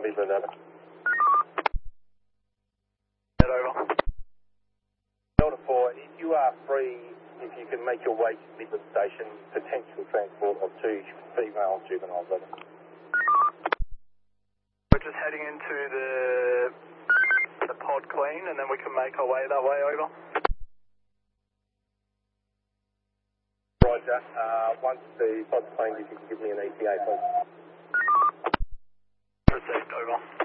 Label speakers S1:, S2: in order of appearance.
S1: Midland, over.
S2: Over.
S1: Delta 4, if you are free, if you can make your way to Midland Station, potential transport of 2 female juveniles, over.
S2: We're just heading into the pod clean, and then we can make our way that way, over.
S1: Roger. Once the pod's clean, if you can give me an ETA, please.
S2: Received, over.